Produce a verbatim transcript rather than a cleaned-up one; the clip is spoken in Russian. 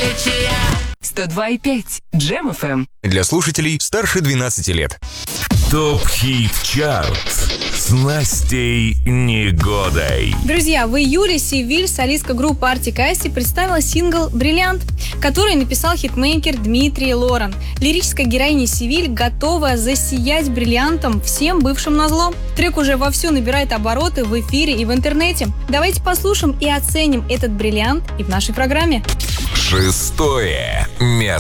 сто два и пять Джем эф эм. Для слушателей старше двенадцати лет. ТОП-хит-чарт с Настей Негодой. Друзья, в июле Севиль, солистка группы Артик и Асти, представила сингл «Бриллиант», который написал хитмейкер Дмитрий Лоран. Лирическая героиня Севиль готова засиять бриллиантом всем бывшим назло. Трек уже вовсю набирает обороты в эфире и в интернете. Давайте послушаем и оценим этот бриллиант и в нашей программе. Шестое место.